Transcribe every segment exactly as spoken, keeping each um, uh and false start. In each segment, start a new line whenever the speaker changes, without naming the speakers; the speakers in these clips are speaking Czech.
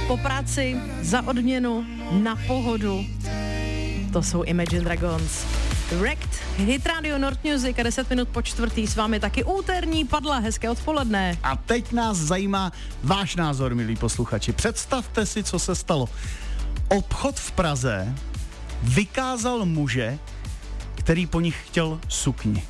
po práci, za odměnu, na pohodu. To jsou Imagine Dragons. Wrecked, Hit Radio Nord Music a deset minut po čtvrtý s vámi taky úterní padla, hezké odpoledne.
A teď nás zajímá váš názor, milí posluchači. Představte si, co se stalo. Obchod v Praze vykázal muže, který po nich chtěl sukni.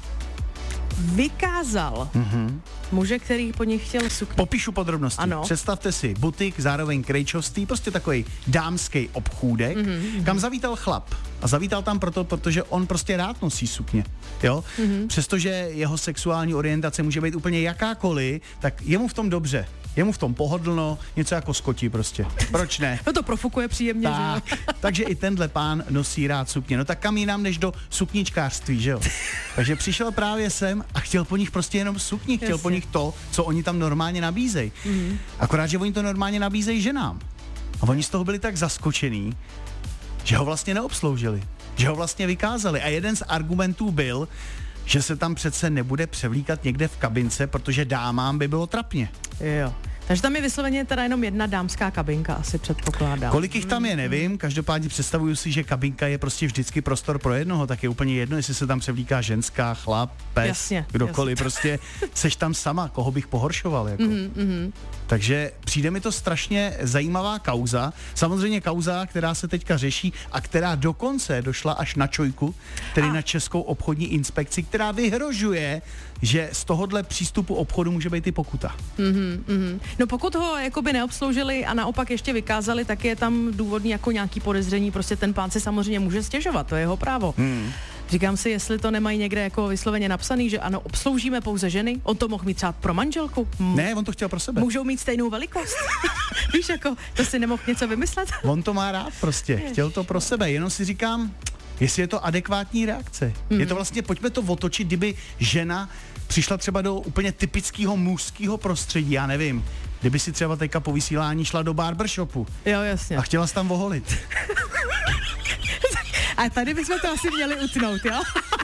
Vykázal
Mhm.
muže, který po nich chtěl sukni.
Popíšu podrobnosti.
Ano.
Představte si butik, zároveň krejčovství, prostě takový dámský obchůdek, mm-hmm. kam zavítal chlap. A zavítal tam proto, protože on prostě rád nosí sukně. Jo? Mm-hmm. Přestože jeho sexuální orientace může být úplně jakákoliv, tak je mu v tom dobře. Je mu v tom pohodlno, něco jako skoti prostě. Proč ne?
No to profukuje příjemně,
Tak,
že jo?
takže i tenhle pán nosí rád sukně. No tak kam jinam než do sukničkářství, že jo? Takže přišel právě sem a chtěl po nich prostě jenom sukni, chtěl
Jasně.
po nich to, co oni tam normálně nabízejí. Mm. Akorát, že oni to normálně nabízejí ženám. A oni z toho byli tak zaskočený, že ho vlastně neobsloužili, že ho vlastně vykázali. A jeden z argumentů byl, že se tam přece nebude převlíkat někde v kabince, protože dámám by bylo trapně.
Jo. Takže tam je vysloveně teda jenom jedna dámská kabinka, asi předpokládám.
Kolik jich tam je, nevím, každopádně představuju si, že kabinka je prostě vždycky prostor pro jednoho, tak je úplně jedno, jestli se tam převlíká ženská, chlap, pes,
Jasně,
kdokoliv,
jasně.
prostě seš tam sama, koho bych pohoršoval, jako.
Mm, mm.
Takže přijde mi to strašně zajímavá kauza, samozřejmě kauza, která se teďka řeší a která dokonce došla až na ČOIku, tedy
A.
na Českou obchodní inspekci, která vyhrožuje, že z tohohle přístupu obchodu může být i pokuta.
Mm, mm. No pokud ho jakoby neobsloužili a naopak ještě vykázali, tak je tam důvodný jako nějaký podezření, prostě ten pán si samozřejmě může stěžovat, to je jeho právo. Hmm. Říkám si, jestli to nemají někde jako vysloveně napsaný, že ano, obsloužíme pouze ženy, on to mohl mít třeba pro manželku. M-
Ne, on to chtěl pro sebe.
Můžou mít stejnou velikost. Víš, jako, to si nemohl něco vymyslet?
On to má rád prostě, chtěl to pro sebe, jenom si říkám, jestli je to adekvátní reakce. Mm. Je to vlastně, pojďme to otočit, kdyby žena přišla třeba do úplně typického mužského prostředí, já nevím, kdyby si třeba teďka po vysílání šla do barbershopu
Jo, jasně.
a chtěla se tam oholit.
A tady bychom to asi měli utnout, jo?